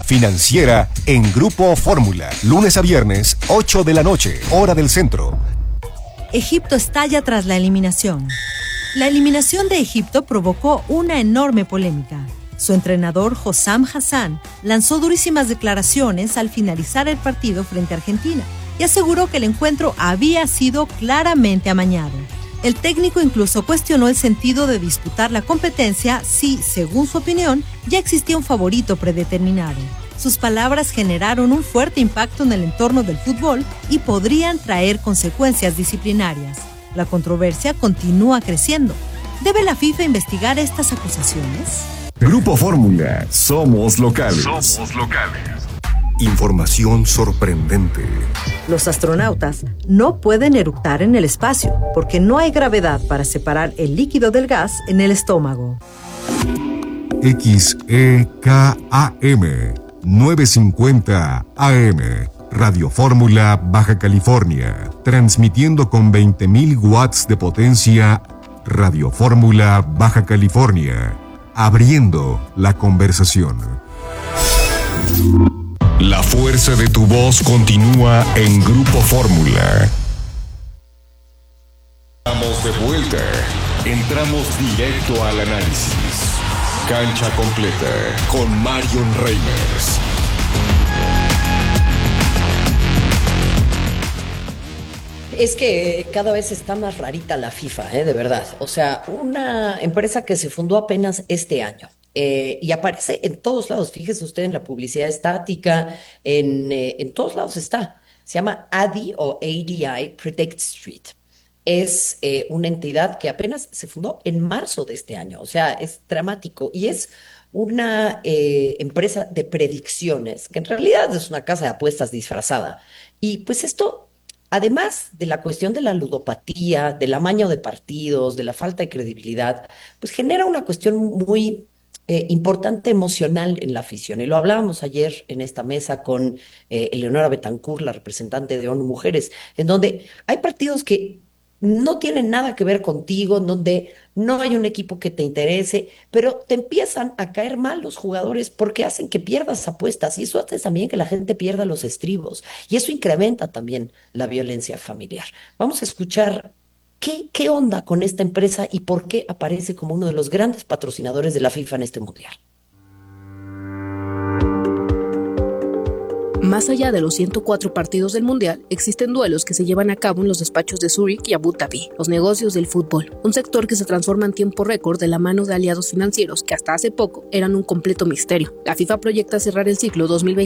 financiera en Grupo Fórmula. Lunes a viernes, 8 de la noche, hora del centro. Egipto estalla tras la eliminación. La eliminación de Egipto provocó una enorme polémica. Su entrenador, Hossam Hassan, lanzó durísimas declaraciones al finalizar el partido frente a Argentina y aseguró que el encuentro había sido claramente amañado. El técnico incluso cuestionó el sentido de disputar la competencia si, según su opinión, ya existía un favorito predeterminado. Sus palabras generaron un fuerte impacto en el entorno del fútbol y podrían traer consecuencias disciplinarias. La controversia continúa creciendo. ¿Debe la FIFA investigar estas acusaciones? Grupo Fórmula, somos locales. Somos locales. Información sorprendente. Los astronautas no pueden eructar en el espacio porque no hay gravedad para separar el líquido del gas en el estómago. XEKAM 950 AM Radio Fórmula, Baja California, transmitiendo con 20.000 watts de potencia. Radio Fórmula, Baja California, abriendo la conversación. La fuerza de tu voz continúa en Grupo Fórmula. Estamos de vuelta. Entramos directo al análisis. Cancha completa con Marion Reimers. Es que cada vez está más rarita la FIFA, de verdad. O sea, una empresa que se fundó apenas este año. Y aparece en todos lados. Fíjese usted en la publicidad estática, en todos lados está. Se llama ADI o ADI Predict Street. Es una entidad que apenas se fundó en marzo de este año. O sea, es dramático. Y es una empresa de predicciones, que en realidad es una casa de apuestas disfrazada. Y pues esto, además de la cuestión de la ludopatía, del amaño de partidos, de la falta de credibilidad, pues genera una cuestión muy importante emocional en la afición. Y lo hablábamos ayer en esta mesa con Eleonora Betancourt, la representante de ONU Mujeres, en donde hay partidos que no tienen nada que ver contigo, en donde no hay un equipo que te interese, pero te empiezan a caer mal los jugadores porque hacen que pierdas apuestas y eso hace también que la gente pierda los estribos y eso incrementa también la violencia familiar. Vamos a escuchar qué onda con esta empresa y por qué aparece como uno de los grandes patrocinadores de la FIFA en este mundial. Más allá de los 104 partidos del Mundial, existen duelos que se llevan a cabo en los despachos de Zúrich y Abu Dhabi, los negocios del fútbol, un sector que se transforma en tiempo récord de la mano de aliados financieros que hasta hace poco eran un completo misterio. La FIFA proyecta cerrar el ciclo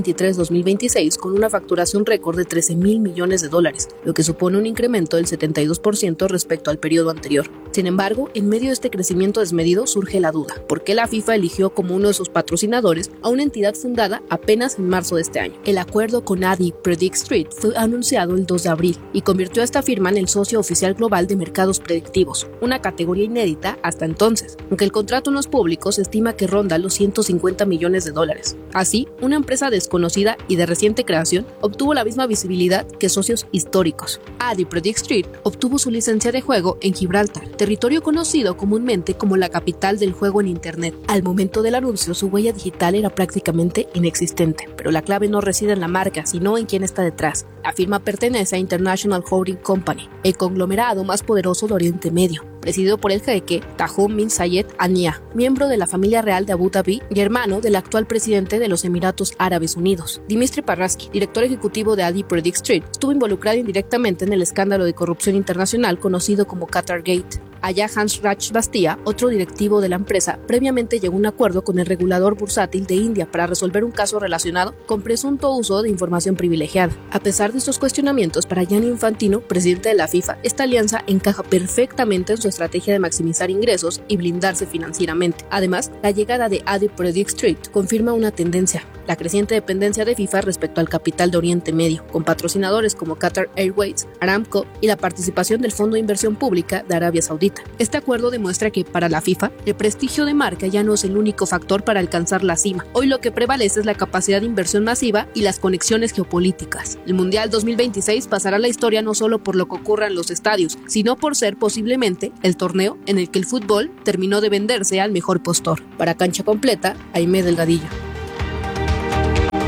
2023-2026 con una facturación récord de $13,000 millones, lo que supone un incremento del 72% respecto al periodo anterior. Sin embargo, en medio de este crecimiento desmedido surge la duda, ¿por qué la FIFA eligió como uno de sus patrocinadores a una entidad fundada apenas en marzo de este año? El acuerdo con ADI Predict Street fue anunciado el 2 de abril y convirtió a esta firma en el socio oficial global de mercados predictivos, una categoría inédita hasta entonces. Aunque el contrato no es público, se estima que ronda los $150 millones. Así, una empresa desconocida y de reciente creación obtuvo la misma visibilidad que socios históricos. ADI Predict Street obtuvo su licencia de juego en Gibraltar, territorio conocido comúnmente como la capital del juego en Internet. Al momento del anuncio, su huella digital era prácticamente inexistente, pero la clave no reside en la marca, sino en quién está detrás. La firma pertenece a International Holding Company, el conglomerado más poderoso de Oriente Medio, presidido por el jeque Tahom bin Zayed Al Nahyan, miembro de la familia real de Abu Dhabi y hermano del actual presidente de los Emiratos Árabes Unidos. Dimitri Parasky, director ejecutivo de ADI Predict Street, estuvo involucrado indirectamente en el escándalo de corrupción internacional conocido como Qatar Gate. Allá Hans Raj Bastia, otro directivo de la empresa, previamente llegó a un acuerdo con el regulador bursátil de India para resolver un caso relacionado con presunto uso de información privilegiada. A pesar de estos cuestionamientos, para Gianni Infantino, presidente de la FIFA, esta alianza encaja perfectamente en su estrategia de maximizar ingresos y blindarse financieramente. Además, la llegada de ADI Predict Street confirma una tendencia: la creciente dependencia de FIFA respecto al capital de Oriente Medio, con patrocinadores como Qatar Airways, Aramco y la participación del Fondo de Inversión Pública de Arabia Saudita. Este acuerdo demuestra que para la FIFA, el prestigio de marca ya no es el único factor para alcanzar la cima. Hoy lo que prevalece es la capacidad de inversión masiva y las conexiones geopolíticas. El Mundial 2026 pasará a la historia no solo por lo que ocurra en los estadios, sino por ser posiblemente el torneo en el que el fútbol terminó de venderse al mejor postor. Para Cancha Completa, Aimé Delgadillo.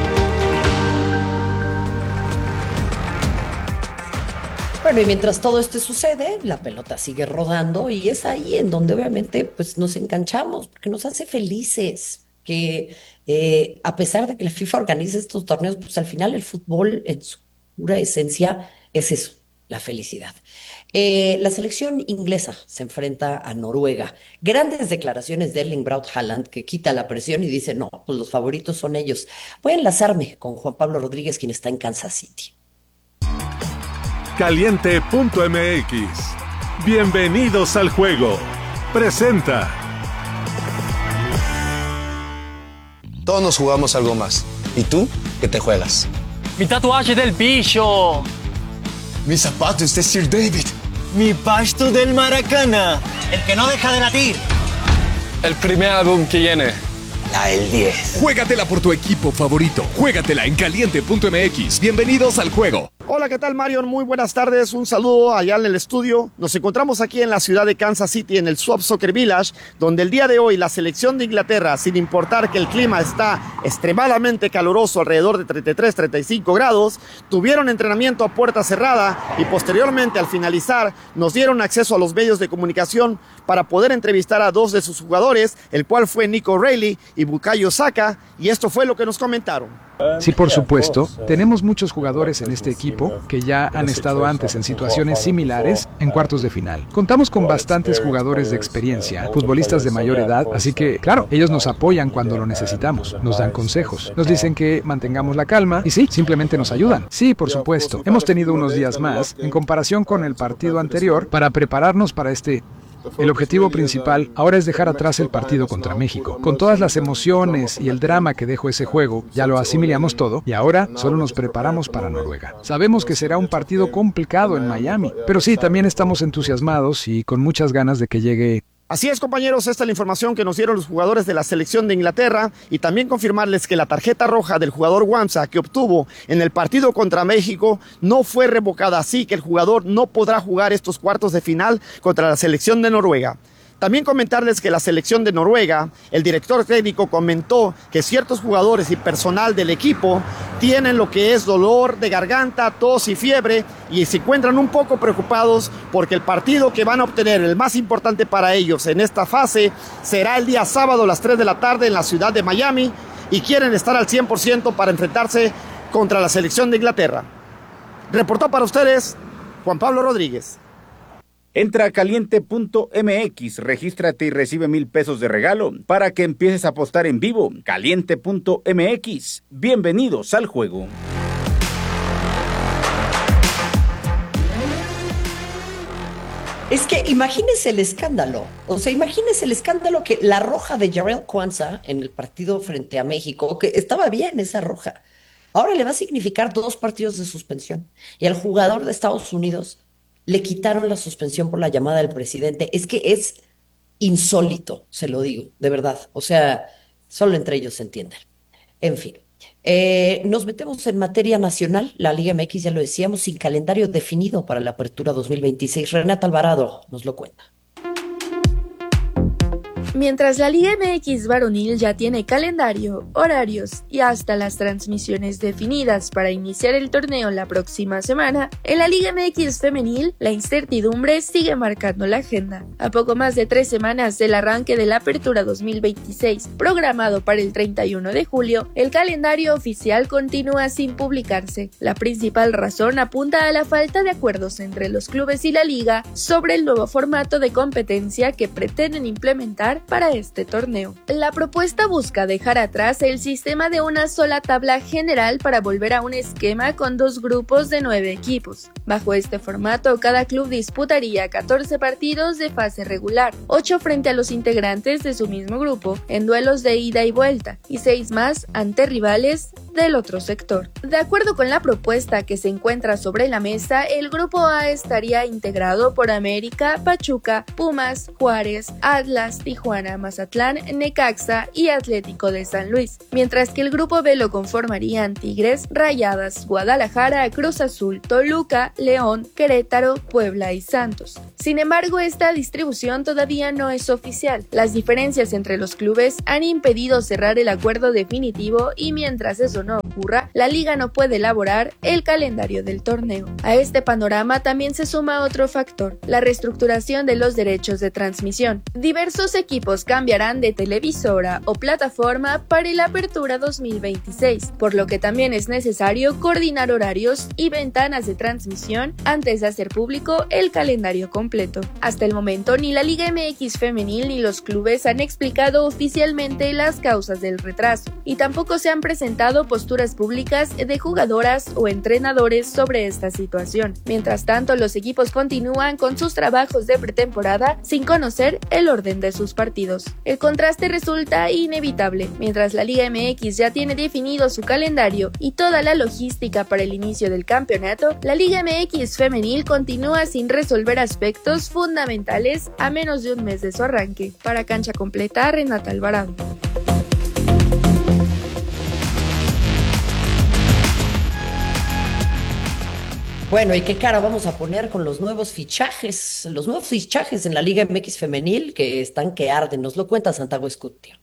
Bueno, y mientras todo esto sucede, la pelota sigue rodando y es ahí en donde obviamente pues nos enganchamos, porque nos hace felices, que a pesar de que la FIFA organiza estos torneos, pues al final el fútbol en su pura esencia es eso, la felicidad. La selección inglesa se enfrenta a Noruega. Grandes declaraciones de Erling Braut Haaland, que quita la presión y dice, no, pues los favoritos son ellos. Voy a enlazarme con Juan Pablo Rodríguez, quien está en Kansas City. Caliente.mx. Bienvenidos al juego. Presenta. Todos nos jugamos algo más. ¿Y tú? ¿Qué te juegas? Mi tatuaje del pillo. Mis zapatos de Sir David. Mi pasto del Maracana. El que no deja de latir. El primer álbum que viene. La del 10. Juégatela por tu equipo favorito. Juégatela en Caliente.mx. Bienvenidos al juego. Hola, ¿qué tal, Marion? Muy buenas tardes, un saludo allá en el estudio. Nos encontramos aquí en la ciudad de Kansas City, en el Swap Soccer Village, donde el día de hoy la selección de Inglaterra, sin importar que el clima está extremadamente caluroso, alrededor de 33, 35 grados, tuvieron entrenamiento a puerta cerrada y posteriormente, al finalizar, nos dieron acceso a los medios de comunicación para poder entrevistar a dos de sus jugadores, el cual fue Nico Reilly y Bukayo Saka, y esto fue lo que nos comentaron. Sí, por supuesto. Tenemos muchos jugadores en este equipo que ya han estado antes en situaciones similares en cuartos de final. Contamos con bastantes jugadores de experiencia, futbolistas de mayor edad, así que, claro, ellos nos apoyan cuando lo necesitamos, nos dan consejos, nos dicen que mantengamos la calma y sí, simplemente nos ayudan. Sí, por supuesto. Hemos tenido unos días más en comparación con el partido anterior para prepararnos para este. El objetivo principal ahora es dejar atrás el partido contra México. Con todas las emociones y el drama que dejó ese juego, ya lo asimilamos todo y ahora solo nos preparamos para Noruega. Sabemos que será un partido complicado en Miami, pero sí, también estamos entusiasmados y con muchas ganas de que llegue. Así es, compañeros, esta es la información que nos dieron los jugadores de la selección de Inglaterra y también confirmarles que la tarjeta roja del jugador Wamsa que obtuvo en el partido contra México no fue revocada, así que el jugador no podrá jugar estos cuartos de final contra la selección de Noruega. También comentarles que la selección de Noruega, el director técnico comentó que ciertos jugadores y personal del equipo tienen lo que es dolor de garganta, tos y fiebre y se encuentran un poco preocupados porque el partido que van a obtener, el más importante para ellos en esta fase, será el día sábado a las 3 de la tarde en la ciudad de Miami y quieren estar al 100% para enfrentarse contra la selección de Inglaterra. Reportó para ustedes Juan Pablo Rodríguez. Entra a caliente.mx, regístrate y recibe 1,000 pesos de regalo para que empieces a apostar en vivo. Caliente.mx, bienvenidos al juego. Es que imagínese el escándalo, imagínese el escándalo que la roja de Jarell Quansah en el partido frente a México, que estaba bien esa roja, ahora le va a significar 2 partidos de suspensión y al jugador de Estados Unidos le quitaron la suspensión por la llamada del presidente. Es que es insólito, se lo digo, de verdad. Solo entre ellos se entienden. En fin, nos metemos en materia nacional. La Liga MX, ya lo decíamos, sin calendario definido para la apertura 2026. Renata Alvarado nos lo cuenta. Mientras la Liga MX varonil ya tiene calendario, horarios y hasta las transmisiones definidas para iniciar el torneo la próxima semana, en la Liga MX femenil la incertidumbre sigue marcando la agenda. A poco más de 3 semanas del arranque de la apertura 2026, programado para el 31 de julio, el calendario oficial continúa sin publicarse. La principal razón apunta a la falta de acuerdos entre los clubes y la liga sobre el nuevo formato de competencia que pretenden implementar para este torneo. La propuesta busca dejar atrás el sistema de una sola tabla general para volver a un esquema con 2 grupos de 9 equipos. Bajo este formato, cada club disputaría 14 partidos de fase regular, 8 frente a los integrantes de su mismo grupo en duelos de ida y vuelta, y 6 más ante rivales del otro sector. De acuerdo con la propuesta que se encuentra sobre la mesa, el grupo A estaría integrado por América, Pachuca, Pumas, Juárez, Atlas, Tijuana, Mazatlán, Necaxa y Atlético de San Luis, mientras que el grupo B lo conformarían Tigres, Rayadas, Guadalajara, Cruz Azul, Toluca, León, Querétaro, Puebla y Santos. Sin embargo, esta distribución todavía no es oficial. Las diferencias entre los clubes han impedido cerrar el acuerdo definitivo y mientras eso no ocurra, la liga no puede elaborar el calendario del torneo. A este panorama también se suma otro factor, la reestructuración de los derechos de transmisión. Diversos equipos cambiarán de televisora o plataforma para la apertura 2026, por lo que también es necesario coordinar horarios y ventanas de transmisión antes de hacer público el calendario completo. Hasta el momento, ni la Liga MX femenil ni los clubes han explicado oficialmente las causas del retraso, y tampoco se han presentado posturas públicas de jugadoras o entrenadores sobre esta situación. Mientras tanto, los equipos continúan con sus trabajos de pretemporada sin conocer el orden de sus partidos. El contraste resulta inevitable. Mientras la Liga MX ya tiene definido su calendario y toda la logística para el inicio del campeonato, la Liga MX femenil continúa sin resolver aspectos fundamentales a menos de un mes de su arranque. Para Cancha Completa, Renata Alvarado. Bueno, ¿y qué cara vamos a poner con los nuevos fichajes? Los nuevos fichajes en la Liga MX femenil que están que arden. Nos lo cuenta Santiago Escutia.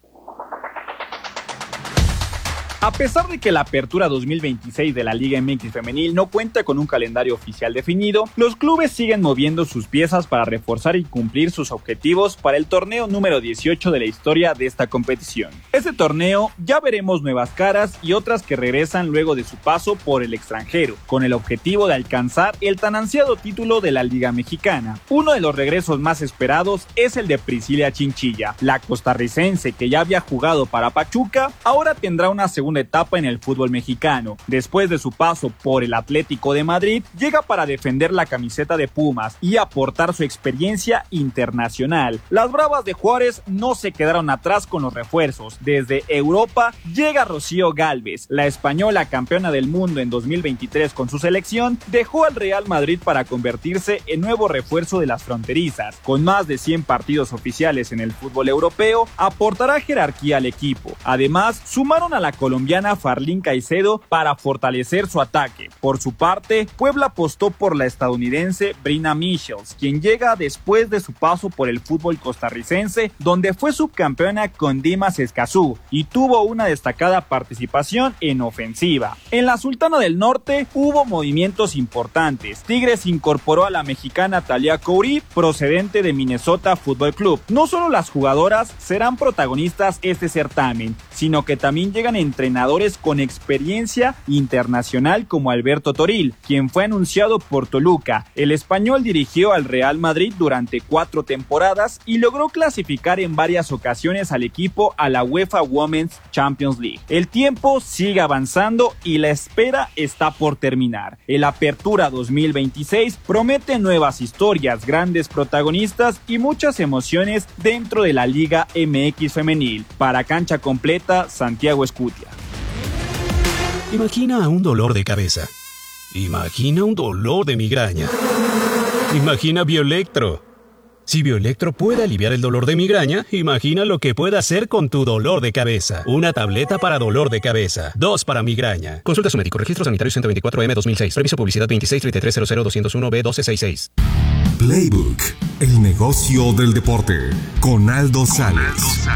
A pesar de que la apertura 2026 de la Liga MX femenil no cuenta con un calendario oficial definido, los clubes siguen moviendo sus piezas para reforzar y cumplir sus objetivos para el torneo número 18 de la historia de esta competición. Este torneo ya veremos nuevas caras y otras que regresan luego de su paso por el extranjero, con el objetivo de alcanzar el tan ansiado título de la Liga Mexicana. Uno de los regresos más esperados es el de Priscilla Chinchilla. La costarricense, que ya había jugado para Pachuca, ahora tendrá una segunda etapa en el fútbol mexicano. Después de su paso por el Atlético de Madrid, llega para defender la camiseta de Pumas y aportar su experiencia internacional. Las Bravas de Juárez no se quedaron atrás con los refuerzos. Desde Europa llega Rocío Gálvez. La española, campeona del mundo en 2023 con su selección, dejó al Real Madrid para convertirse en nuevo refuerzo de las fronterizas. Con más de 100 partidos oficiales en el fútbol europeo, aportará jerarquía al equipo. Además, sumaron a la colombiana Farlín Caicedo para fortalecer su ataque. Por su parte, Puebla apostó por la estadounidense Brina Michels, quien llega después de su paso por el fútbol costarricense, donde fue subcampeona con Dimas Escazú y tuvo una destacada participación en ofensiva. En la Sultana del Norte hubo movimientos importantes. Tigres incorporó a la mexicana Talia Coury, procedente de Minnesota Fútbol Club. No solo las jugadoras serán protagonistas este certamen, sino que también llegan entrenadores con experiencia internacional como Alberto Toril, quien fue anunciado por Toluca. El español dirigió al Real Madrid durante 4 temporadas y logró clasificar en varias ocasiones al equipo a la UEFA Women's Champions League. El tiempo sigue avanzando y la espera está por terminar. El Apertura 2026 promete nuevas historias, grandes protagonistas y muchas emociones dentro de la Liga MX femenil. Para Cancha Completa, Santiago Escutia. Imagina un dolor de cabeza. Imagina un dolor de migraña. Imagina Bioelectro. Si Bioelectro puede aliviar el dolor de migraña, imagina lo que puede hacer con tu dolor de cabeza. Una tableta para dolor de cabeza. 2 para migraña. Consulta a su médico. Registro sanitario 124M 2006. Permiso publicidad 2633000201B1266. Playbook, el negocio del deporte. Con Aldo Sales.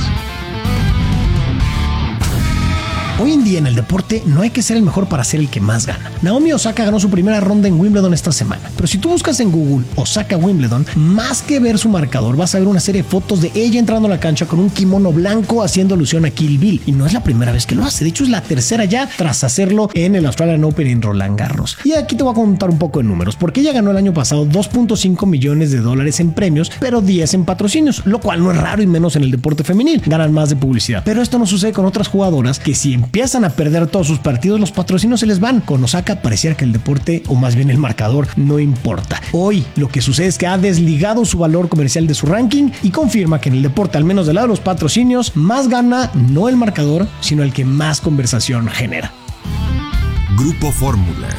Hoy en día en el deporte no hay que ser el mejor para ser el que más gana. Naomi Osaka ganó su primera ronda en Wimbledon esta semana, pero si tú buscas en Google Osaka Wimbledon, más que ver su marcador vas a ver una serie de fotos de ella entrando a la cancha con un kimono blanco haciendo alusión a Kill Bill, y no es la primera vez que lo hace, de hecho es la tercera ya tras hacerlo en el Australian Open en Roland Garros. Y aquí te voy a contar un poco de números, porque ella ganó el año pasado $2.5 millones en premios, pero 10 en patrocinios, lo cual no es raro y menos en el deporte femenil, ganan más de publicidad. Pero esto no sucede con otras jugadoras que si empiezan a perder todos sus partidos, los patrocinios se les van. Con Osaka pareciera que el deporte, o más bien el marcador, no importa. Hoy lo que sucede es que ha desligado su valor comercial de su ranking y confirma que en el deporte, al menos del lado de los patrocinios, más gana no el marcador, sino el que más conversación genera. Grupo Fórmula.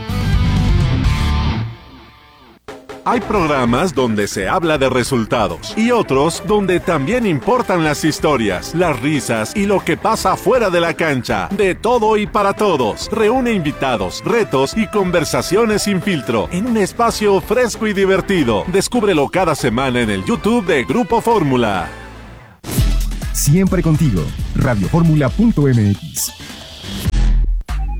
Hay programas donde se habla de resultados y otros donde también importan las historias, las risas y lo que pasa fuera de la cancha. De todo y para todos. Reúne invitados, retos y conversaciones sin filtro en un espacio fresco y divertido. Descúbrelo cada semana en el YouTube de Grupo Fórmula. Siempre contigo. Radioformula.mx.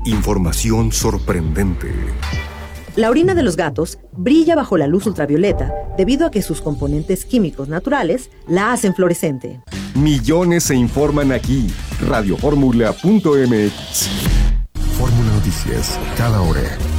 Información sorprendente. La orina de los gatos brilla bajo la luz ultravioleta debido a que sus componentes químicos naturales la hacen fluorescente. Millones se informan aquí. Radioformula.mx. Fórmula Noticias, cada hora.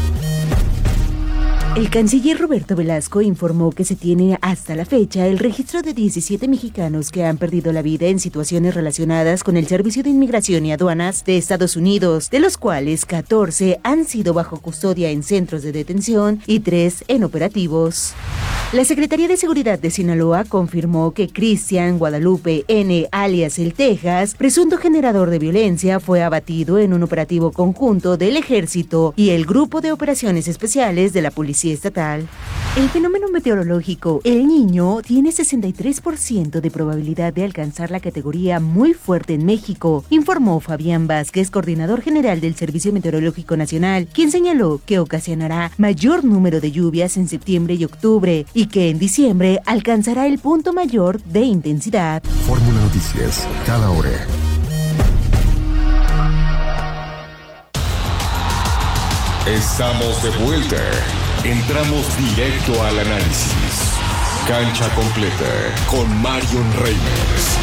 El canciller Roberto Velasco informó que se tiene hasta la fecha el registro de 17 mexicanos que han perdido la vida en situaciones relacionadas con el Servicio de Inmigración y Aduanas de Estados Unidos, de los cuales 14 han sido bajo custodia en centros de detención y 3 en operativos. La Secretaría de Seguridad de Sinaloa confirmó que Cristian Guadalupe N., alias El Texas, presunto generador de violencia, fue abatido en un operativo conjunto del Ejército y el Grupo de Operaciones Especiales de la Policía Estatal. El fenómeno meteorológico El Niño tiene 63% de probabilidad de alcanzar la categoría muy fuerte en México, informó Fabián Vázquez, coordinador general del Servicio Meteorológico Nacional, quien señaló que ocasionará mayor número de lluvias en septiembre y octubre y que en diciembre alcanzará el punto mayor de intensidad. Fórmula Noticias, cada hora. Estamos de vuelta. Entramos directo al análisis. Cancha completa con Marion Reimers.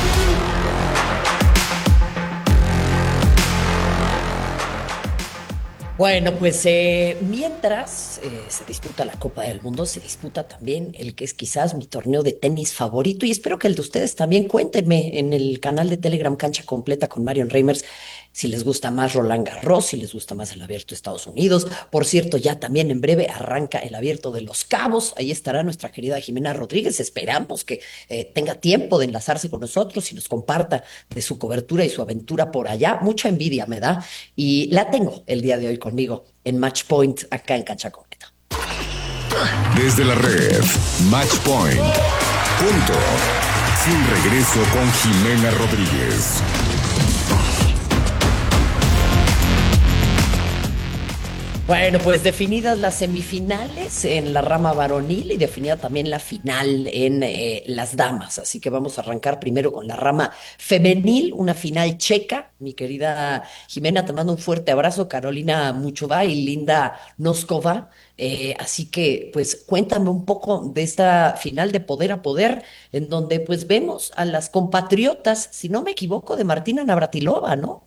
Bueno, pues mientras se disputa la Copa del Mundo, se disputa también el que es quizás mi torneo de tenis favorito y espero que el de ustedes también. Cuéntenme en el canal de Telegram Cancha Completa con Marion Reimers si les gusta más Roland Garros, si les gusta más el Abierto de Estados Unidos. Por cierto, ya también en breve arranca el Abierto de Los Cabos. Ahí estará nuestra querida Jimena Rodríguez. Esperamos que tenga tiempo de enlazarse con nosotros y nos comparta de su cobertura y su aventura por allá. Mucha envidia me da y la tengo el día de hoy conmigo en Match Point acá en Cancha Completa. Desde la red, Match Point. Punto. Sin regreso con Jimena Rodríguez. Bueno, pues definidas las semifinales en la rama varonil y definida también la final en las damas. Así que vamos a arrancar primero con la rama femenil, una final checa. Mi querida Jimena, te mando un fuerte abrazo. Karolina Muchova y Linda Noskova. Así que, pues, cuéntame un poco de esta final de poder a poder, en donde, pues, vemos a las compatriotas, si no me equivoco, de Martina Navratilova, ¿no?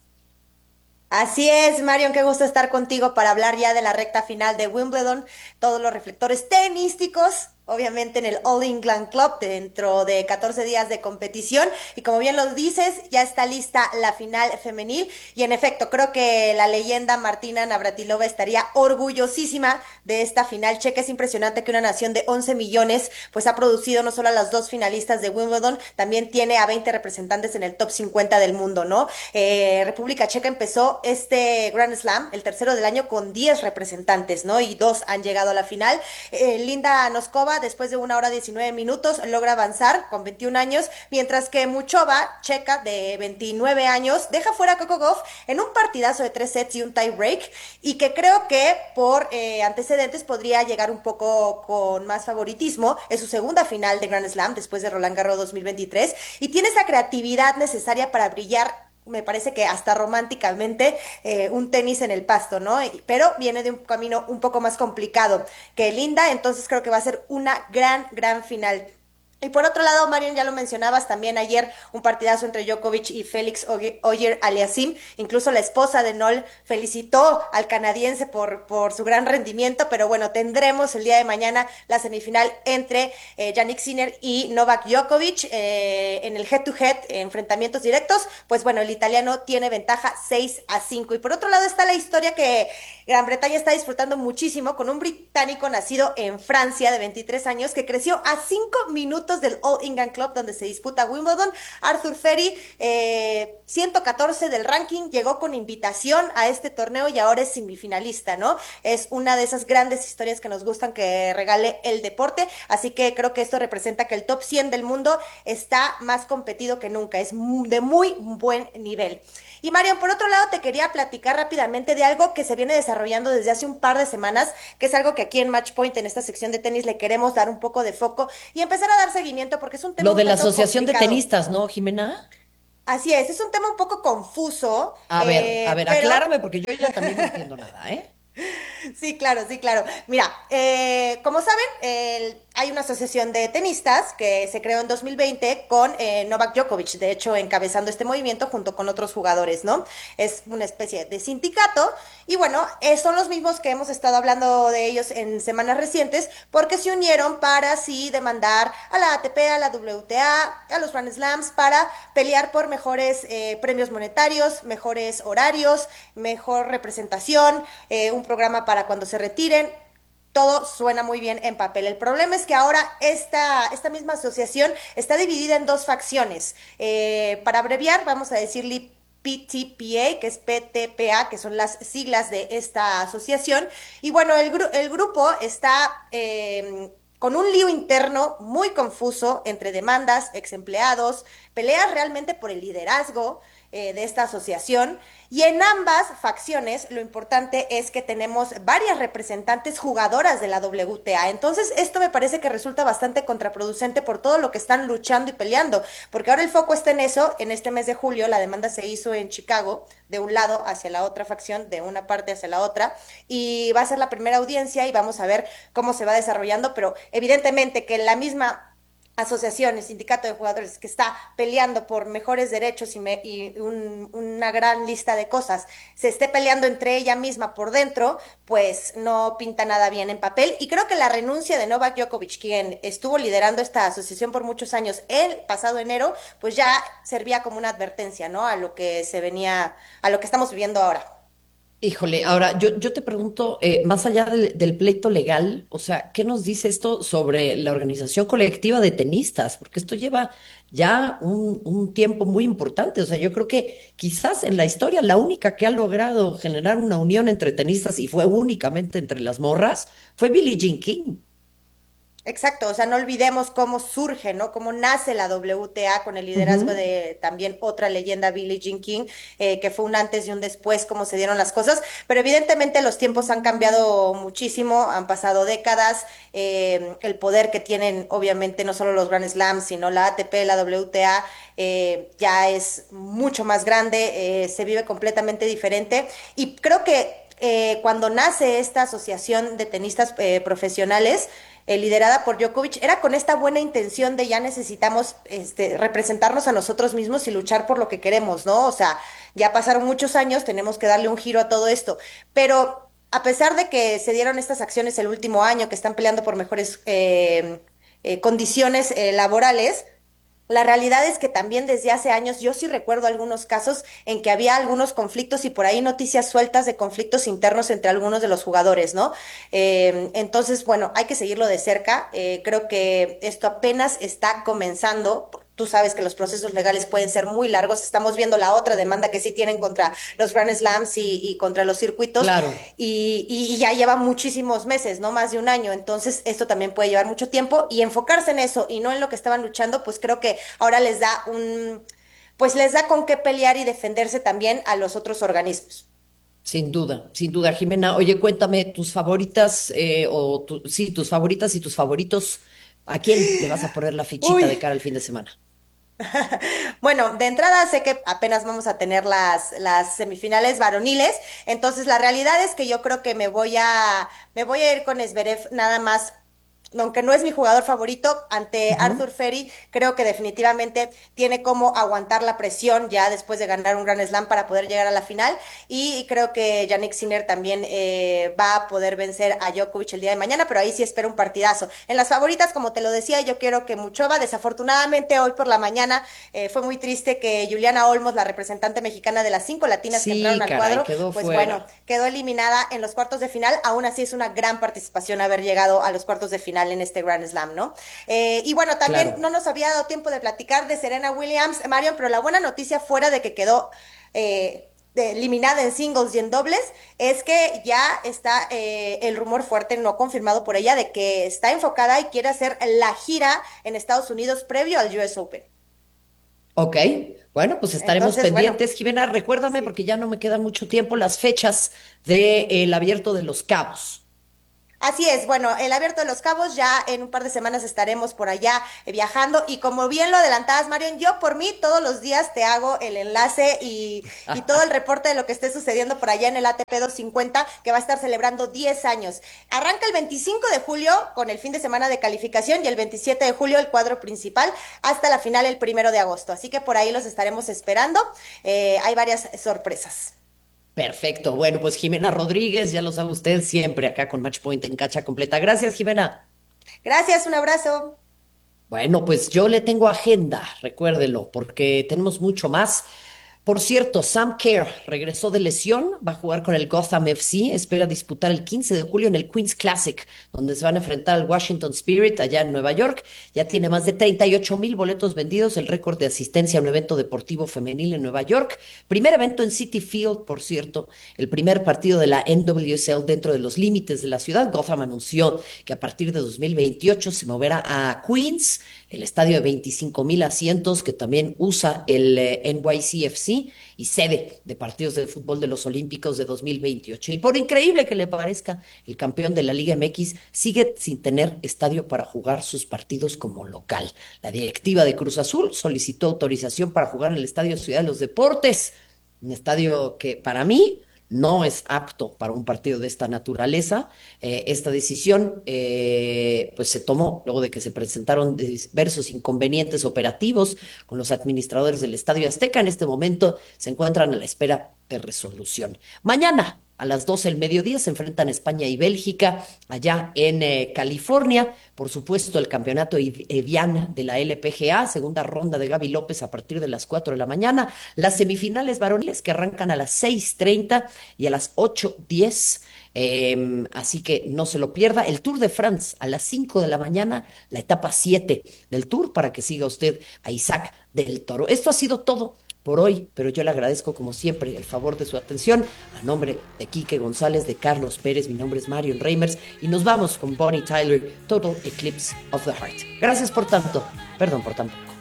Así es, Marion, qué gusto estar contigo para hablar ya de la recta final de Wimbledon. Todos los reflectores tenísticos, obviamente en el All England Club, dentro de 14 días de competición. Y como bien lo dices, ya está lista la final femenil. Y en efecto, creo que la leyenda Martina Navratilova estaría orgullosísima de esta final checa. Es impresionante que una nación de 11 millones pues ha producido no solo a las 2 finalistas de Wimbledon, también tiene a 20 representantes en el top 50 del mundo, ¿no? República Checa empezó este Grand Slam, el tercero del año, con 10 representantes, ¿no? Y 2 han llegado a la final. Linda Noskova, después de 1 hora 19 minutos, logra avanzar con 21 años, mientras que Muchova, checa de 29 años, deja fuera a Coco Gauff en un partidazo de 3 sets y un tie break, y que creo que por antecedentes podría llegar un poco con más favoritismo. Es su segunda final de Grand Slam después de Roland Garros 2023 y tiene esa creatividad necesaria para brillar, me parece que hasta románticamente, un tenis en el pasto, ¿no? Pero viene de un camino un poco más complicado que Linda, entonces creo que va a ser una gran final. Y por otro lado, Marion, ya lo mencionabas también ayer, un partidazo entre Djokovic y Félix Auger-Aliassime. Incluso la esposa de Noel felicitó al canadiense por su gran rendimiento, pero bueno, tendremos el día de mañana la semifinal entre Jannik Sinner y Novak Djokovic en el head-to-head, enfrentamientos directos. Pues bueno, el italiano tiene ventaja 6-5. Y por otro lado está la historia que Gran Bretaña está disfrutando muchísimo con un británico nacido en Francia de 23 años que creció a 5 minutos del All England Club donde se disputa Wimbledon. Arthur Ferry, 114 del ranking, llegó con invitación a este torneo y ahora es semifinalista, ¿no? Es una de esas grandes historias que nos gustan que regale el deporte, así que creo que esto representa que el top 100 del mundo está más competido que nunca, es de muy buen nivel. Y Marion, por otro lado, te quería platicar rápidamente de algo que se viene desarrollando desde hace un par de semanas, que es algo que aquí en Match Point, en esta sección de tenis, le queremos dar un poco de foco y empezar a dar seguimiento porque es un tema. Lo de la Asociación complicado. de Tenistas, ¿no, Jimena? Así es un tema un poco confuso. A ver, pero... aclárame porque yo ya también no entiendo nada, ¿eh? Sí, claro, sí, claro. Mira, como saben, hay una asociación de tenistas que se creó en 2020 con Novak Djokovic, de hecho, encabezando este movimiento junto con otros jugadores, ¿no? Es una especie de sindicato y bueno, son los mismos que hemos estado hablando de ellos en semanas recientes porque se unieron para así demandar a la ATP, a la WTA, a los Grand Slams para pelear por mejores premios monetarios, mejores horarios, mejor representación, un programa para cuando se retiren. Todo suena muy bien en papel. El problema es que ahora esta misma asociación está dividida en dos facciones. Para abreviar, vamos a decirle PTPA, que es PTPA, que son las siglas de esta asociación. Y bueno, el grupo está con un lío interno muy confuso entre demandas, ex empleados, peleas realmente por el liderazgo de esta asociación. Y en ambas facciones lo importante es que tenemos varias representantes jugadoras de la WTA. Entonces esto me parece que resulta bastante contraproducente por todo lo que están luchando y peleando, porque ahora el foco está en eso. En este mes de julio la demanda se hizo en Chicago, de un lado hacia la otra facción, de una parte hacia la otra, y va a ser la primera audiencia y vamos a ver cómo se va desarrollando, pero evidentemente que la misma asociación, el sindicato de jugadores que está peleando por mejores derechos una gran lista de cosas, se esté peleando entre ella misma por dentro, pues no pinta nada bien en papel. Y creo que la renuncia de Novak Djokovic, quien estuvo liderando esta asociación por muchos años, el pasado enero, pues ya servía como una advertencia, ¿no? A lo que estamos viviendo ahora. Híjole, ahora yo te pregunto, más allá del pleito legal, o sea, ¿qué nos dice esto sobre la organización colectiva de tenistas? Porque esto lleva ya un tiempo muy importante. O sea, yo creo que quizás en la historia la única que ha logrado generar una unión entre tenistas y fue únicamente entre las morras fue Billie Jean King. Exacto, o sea, no olvidemos cómo surge, ¿no? Cómo nace la WTA con el liderazgo de también otra leyenda, Billie Jean King, que fue un antes y un después, cómo se dieron las cosas, pero evidentemente los tiempos han cambiado muchísimo, han pasado décadas, el poder que tienen obviamente no solo los Grand Slams, sino la ATP, la WTA, ya es mucho más grande, se vive completamente diferente y creo que cuando nace esta asociación de tenistas profesionales, liderada por Djokovic, era con esta buena intención de ya necesitamos representarnos a nosotros mismos y luchar por lo que queremos, ¿no? O sea, ya pasaron muchos años, tenemos que darle un giro a todo esto, pero a pesar de que se dieron estas acciones el último año, que están peleando por mejores condiciones laborales, la realidad es que también desde hace años yo sí recuerdo algunos casos en que había algunos conflictos y por ahí noticias sueltas de conflictos internos entre algunos de los jugadores, ¿no? Entonces, bueno, hay que seguirlo de cerca. Creo que esto apenas está comenzando. Tú sabes que los procesos legales pueden ser muy largos. Estamos viendo la otra demanda que sí tienen contra los Grand Slams y contra los circuitos. Claro. Y ya lleva muchísimos meses, ¿no? Más de un año. Entonces, esto también puede llevar mucho tiempo y enfocarse en eso y no en lo que estaban luchando, pues creo que ahora les da les da con qué pelear y defenderse también a los otros organismos. Sin duda, Jimena. Oye, cuéntame tus favoritas, tus favoritas y tus favoritos. ¿A quién le vas a poner la fichita de cara al fin de semana? Bueno, de entrada sé que apenas vamos a tener las semifinales varoniles, entonces la realidad es que yo creo que me voy a ir con Zverev nada más. Aunque no es mi jugador favorito, ante Arthur Ferry, creo que definitivamente tiene como aguantar la presión ya después de ganar un Grand Slam para poder llegar a la final, y creo que Jannik Sinner también va a poder vencer a Djokovic el día de mañana, pero ahí sí espero un partidazo. En las favoritas, como te lo decía, yo quiero que Muchova, desafortunadamente hoy por la mañana fue muy triste que Juliana Olmos, la representante mexicana de las 5 latinas que entraron al cuadro, pues fuera. Bueno, quedó eliminada en los cuartos de final. Aún así es una gran participación haber llegado a los cuartos de final en este Grand Slam, ¿no? Y bueno, también no nos había dado tiempo de platicar de Serena Williams, Marion, pero la buena noticia fuera de que quedó eliminada en singles y en dobles es que ya está el rumor fuerte, no confirmado por ella, de que está enfocada y quiere hacer la gira en Estados Unidos previo al US Open. Ok, bueno, pues estaremos pendientes. Bueno, Jimena, recuérdame, porque ya no me queda mucho tiempo, las fechas del Abierto de Los Cabos. Así es, bueno, el Abierto de los Cabos, ya en un par de semanas estaremos por allá viajando, y como bien lo adelantabas, Marion, yo por mí todos los días te hago el enlace y todo el reporte de lo que esté sucediendo por allá en el ATP 250, que va a estar celebrando 10 años. Arranca el 25 de julio con el fin de semana de calificación, y el 27 de julio el cuadro principal, hasta la final el 1 de agosto, así que por ahí los estaremos esperando. Hay varias sorpresas. Perfecto. Bueno, pues Jimena Rodríguez, ya lo sabe usted, siempre acá con Match Point en Cancha Completa. Gracias, Jimena. Gracias, un abrazo. Bueno, pues yo le tengo agenda, recuérdelo, porque tenemos mucho más. Por cierto, Sam Kerr regresó de lesión, va a jugar con el Gotham FC, espera disputar el 15 de julio en el Queen's Classic, donde se van a enfrentar al Washington Spirit allá en Nueva York. Ya tiene más de 38,000 boletos vendidos, el récord de asistencia a un evento deportivo femenil en Nueva York. Primer evento en Citi Field, por cierto, el primer partido de la NWSL dentro de los límites de la ciudad. Gotham anunció que a partir de 2028 se moverá a Queens, el estadio de 25,000 asientos que también usa el NYCFC y sede de partidos de fútbol de los Olímpicos de 2028. Y por increíble que le parezca, el campeón de la Liga MX sigue sin tener estadio para jugar sus partidos como local. La directiva de Cruz Azul solicitó autorización para jugar en el Estadio Ciudad de los Deportes, un estadio que para mí no es apto para un partido de esta naturaleza. Esta decisión pues se tomó luego de que se presentaron diversos inconvenientes operativos con los administradores del Estadio Azteca. En este momento se encuentran a la espera de resolución. Mañana a las 12 del mediodía se enfrentan España y Bélgica allá en California. Por supuesto, el campeonato Evian de la LPGA, segunda ronda de Gaby López a partir de las 4 de la mañana. Las semifinales varoniles que arrancan a las 6:30 y a las 8:10. Así que no se lo pierda. El Tour de France a las 5 de la mañana, la etapa 7 del Tour, para que siga usted a Isaac del Toro. Esto ha sido todo por hoy, pero yo le agradezco como siempre el favor de su atención. A nombre de Quique González, de Carlos Pérez, mi nombre es Marion Reimers y nos vamos con Bonnie Tyler, Total Eclipse of the Heart. Gracias por tanto, perdón por tan poco.